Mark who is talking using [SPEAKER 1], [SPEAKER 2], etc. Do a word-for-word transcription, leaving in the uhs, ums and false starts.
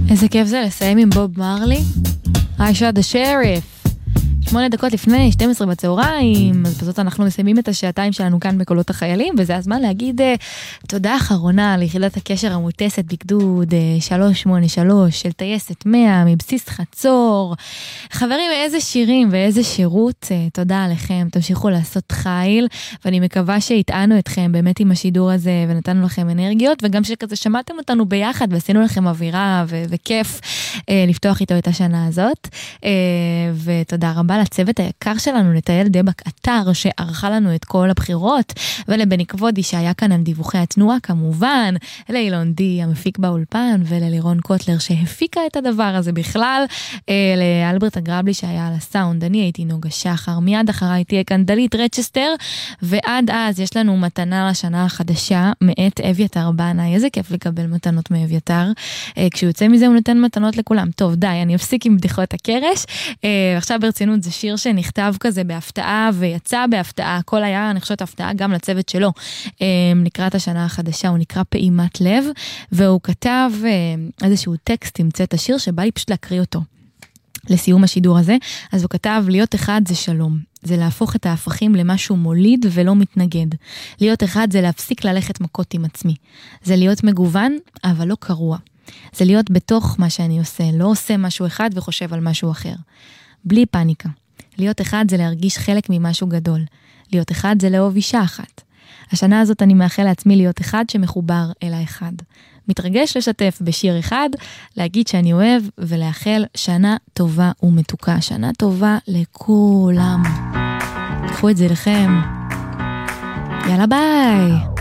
[SPEAKER 1] איזה כיף זה לסיים עם בוב מרלי. I shot the sheriff. שמונה דקות לפני, שתים עשרה בצהריים, אז בזאת אנחנו מסיימים את השעתיים שלנו כאן בקולות החיילים, וזה הזמן להגיד uh, תודה אחרונה ליחידת הקשר המוטסת בגדוד uh, שלוש שמונה שלוש של טייסת מאה מבסיס חצור. חברים, איזה שירים ואיזה שירות, uh, תודה עליכם, תמשיכו לעשות חיל, ואני מקווה שהטענו אתכם באמת עם השידור הזה, ונתנו לכם אנרגיות, וגם שכזה שמעתם אותנו ביחד, ועשינו לכם אווירה ו- וכיף uh, לפתוח איתו את השנה הזאת, uh, ותודה רבה לצוות היקר שלנו, לטייל דבק אתר שערכה לנו את כל הבחירות, ולבני כבודי שהיה כאן על דיווחי התנועה כמובן, לאילון די המפיק באולפן, וללירון קוטלר שהפיקה את הדבר הזה בכלל, לאלברט הגרבלי שהיה על הסאונד, אני הייתי נוגה שחר, מיד אחריי תהיה כאן דלית רצ'סטר, ועד אז יש לנו מתנה לשנה החדשה מאת אביתר בנאי, איזה כיף לקבל מתנות מאביתר, כשהוא יוצא מזה הוא נותן מתנות לכולם. טוב, די, אני אפסיק עם בדיחות הקרש, עכשיו ברצינות זה שיר שנכתב כזה בהפתעה ויצא בהפתעה, הכל היה, אני חושבת, הפתעה גם לצוות שלו, לקראת השנה החדשה, הוא נקרא פעימת לב, והוא כתב איזשהו טקסט, המצא את השיר שבא לי פשוט להקריא אותו, לסיום השידור הזה. אז הוא כתב, להיות אחד זה שלום, זה להפוך את ההפכים למשהו מוליד ולא מתנגד. להיות אחד זה להפסיק ללכת מכות עם עצמי. זה להיות מגוון, אבל לא קרוע. זה להיות בתוך מה שאני עושה, לא עושה משהו אחד וחושב על משהו אחר. בלי פאניקה. להיות אחד זה להרגיש חלק ממשהו גדול. להיות אחד זה לאהוב אישה אחת. השנה הזאת אני מאחל לעצמי להיות אחד שמחובר אל האחד. מתרגש לשתף בשיר אחד, להגיד שאני אוהב ולאחל שנה טובה ומתוקה. שנה טובה לכולם. קחו את זה לכם. יאללה ביי.